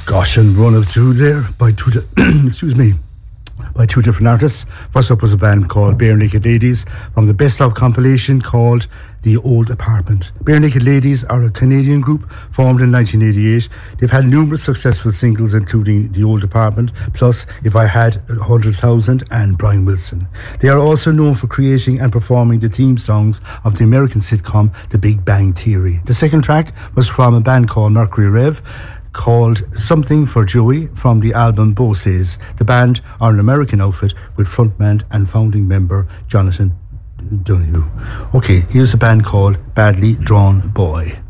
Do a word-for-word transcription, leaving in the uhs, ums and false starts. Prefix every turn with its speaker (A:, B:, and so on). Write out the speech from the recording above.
A: Gosh, and one of two there by two, di- excuse me, by two different artists. First up was a band called Bare Naked Ladies from the Best Of compilation called The Old Apartment. Bare Naked Ladies are a Canadian group formed in nineteen eighty-eight. They've had numerous successful singles including The Old Apartment, plus If I Had a Hundred Thousand and Brian Wilson. They are also known for creating and performing the theme songs of the American sitcom The Big Bang Theory. The second track was from a band called Mercury Rev, called Something for Joey from the album Bosses. The band are an American outfit with frontman and founding member Jonathan Donahue. Okay, here's a band called Badly Drawn Boy.